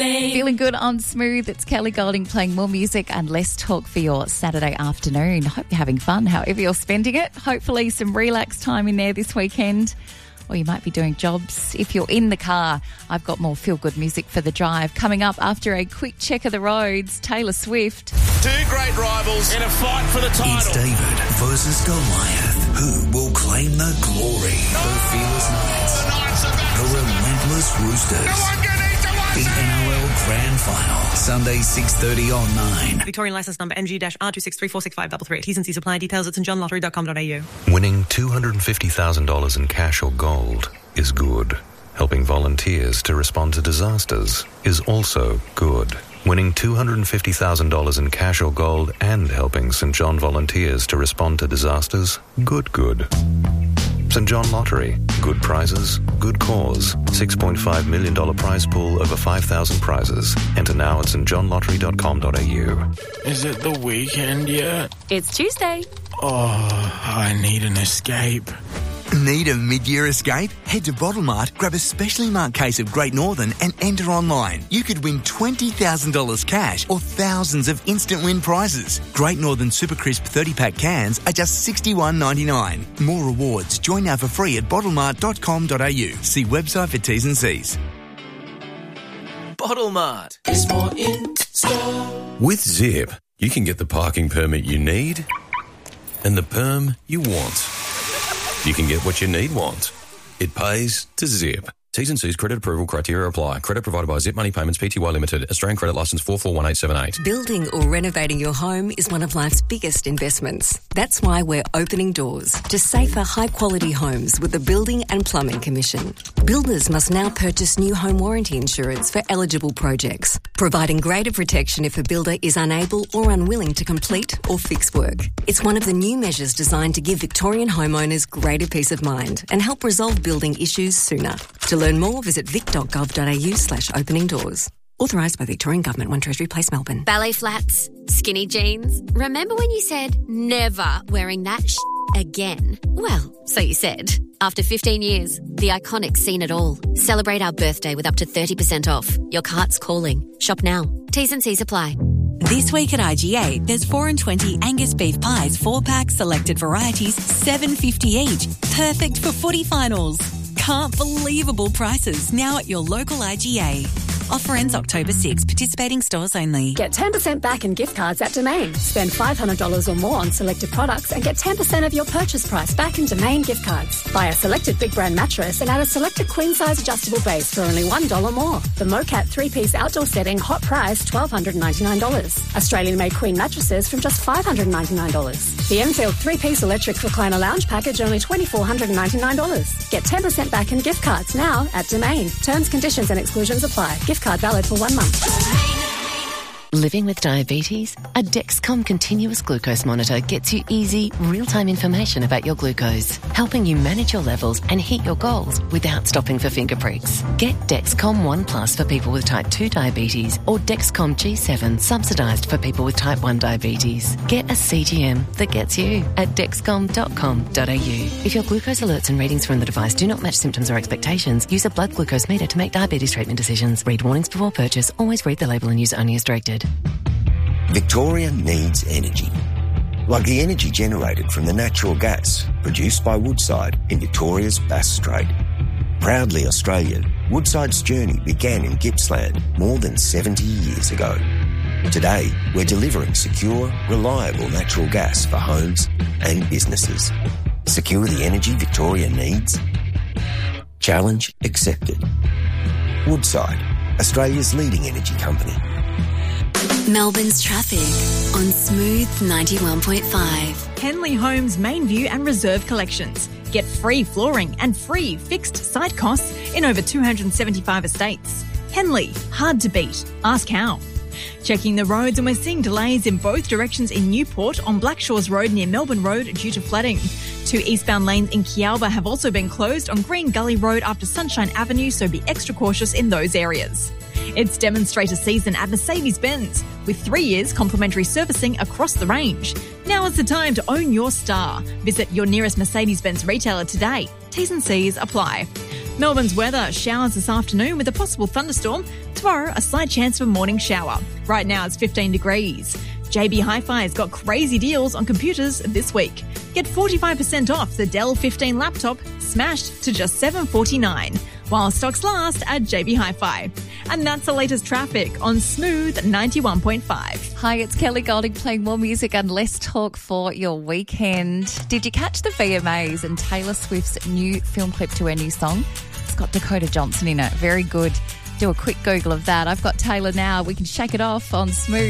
babe. Feeling good on Smooth. It's Kelly Golding playing more music and less talk for your Saturday afternoon. Hope you're having fun, however you're spending it. Hopefully some relax time in there this weekend. Or you might be doing jobs. If you're in the car, I've got more feel-good music for the drive. Coming up after a quick check of the roads, Taylor Swift. Two great rivals in a fight for the title. It's David versus Goliath. Who will claim the glory? The Fearless Knights. The Knights are back. The Relentless Roosters. The NRL Grand Final. Sunday 6:30 on 9. Victorian licence number MG-R26346533. T's and C's apply. Details at stjohnlottery.com.au. Winning $250,000 in cash or gold is good. Helping volunteers to respond to disasters is also good. Winning $250,000 in cash or gold and helping St John volunteers to respond to disasters, good. St John Lottery. Good prizes, good cause. $6.5 million prize pool, over 5,000 prizes. Enter now at stjohnlottery.com.au. Is it the weekend yet? It's Tuesday. Oh, I need an escape. Need a mid-year escape? Head to Bottlemart, grab a specially marked case of Great Northern and enter online. You could win $20,000 cash or thousands of instant win prizes. Great Northern Super Crisp 30-pack cans are just $61.99. More rewards. Join now for free at bottlemart.com.au. See website for T's and C's. Bottlemart. There's more in store. With Zip, you can get the parking permit you need and the perm you want. You can get what you want. It pays to Zip. T's and C's credit approval criteria apply. Credit provided by Zip Money Payments Pty Limited. Australian credit licence 441878. Building or renovating your home is one of life's biggest investments. That's why we're opening doors to safer, high-quality homes with the Building and Plumbing Commission. Builders must now purchase new home warranty insurance for eligible projects, providing greater protection if a builder is unable or unwilling to complete or fix work. It's one of the new measures designed to give Victorian homeowners greater peace of mind and help resolve building issues sooner. To learn more, visit vic.gov.au/opening doors. Authorised by Victorian Government, 1 Treasury Place, Melbourne. Ballet flats, skinny jeans. Remember when you said never wearing that again? Well, so you said. After 15 years, the iconic seen it all. Celebrate our birthday with up to 30% off. Your cart's calling. Shop now. T's and C's apply. This week at IGA, there's 4 and 20 Angus beef pies, 4-pack, selected varieties, $7.50 each. Perfect for footy finals. Can't believable prices now at your local IGA. Offer ends October 6. Participating stores only. Get 10% back in gift cards at Domain. Spend $500 or more on selected products and get 10% of your purchase price back in Domain gift cards. Buy a selected big brand mattress and add a selected queen size adjustable base for only $1 more. The Mocat 3-piece outdoor setting, hot price $1,299. Australian made queen mattresses from just $599. The Enfield 3-piece electric recliner lounge package only $2,499. Get 10% back in gift cards now at Domain. Terms, conditions and exclusions apply. Gift card valid for 1 month. Living with diabetes? A Dexcom continuous glucose monitor gets you easy, real-time information about your glucose, helping you manage your levels and hit your goals without stopping for finger pricks. Get Dexcom One Plus for people with type 2 diabetes or Dexcom G7 subsidised for people with type 1 diabetes. Get a CGM that gets you at dexcom.com.au. If your glucose alerts and readings from the device do not match symptoms or expectations, use a blood glucose meter to make diabetes treatment decisions. Read warnings before purchase. Always read the label and use only as directed. Victoria needs energy. Like the energy generated from the natural gas produced by Woodside in Victoria's Bass Strait. Proudly Australian, Woodside's journey began in Gippsland more than 70 years ago. Today, we're delivering secure, reliable natural gas for homes and businesses. Secure the energy Victoria needs? Challenge accepted. Woodside, Australia's leading energy company. Melbourne's traffic on Smooth 91.5. Henley Homes Main View and Reserve collections. Get free flooring and free fixed site costs in over 275 estates. Henley, hard to beat. Ask how. Checking the roads, and we're seeing delays in both directions in Newport on Black Shores Road near Melbourne Road due to flooding. 2 eastbound lanes in Kialba have also been closed on Green Gully Road after Sunshine Avenue, so be extra cautious in those areas. It's demonstrator season at Mercedes-Benz, with 3 years complimentary servicing across the range. Now is the time to own your star. Visit your nearest Mercedes-Benz retailer today. T's and C's apply. Melbourne's weather, showers this afternoon with a possible thunderstorm. Tomorrow, a slight chance of a morning shower. Right now, it's 15 degrees. JB Hi-Fi has got crazy deals on computers this week. Get 45% off the Dell 15 laptop, smashed to just $749, while stocks last at JB Hi-Fi. And that's the latest traffic on Smooth 91.5. Hi, it's Kelly Golding playing more music and less talk for your weekend. Did you catch the VMAs and Taylor Swift's new film clip to her new song? It's got Dakota Johnson in it. Very good. Do a quick Google of that. I've got Taylor now. We can shake it off on Smooth.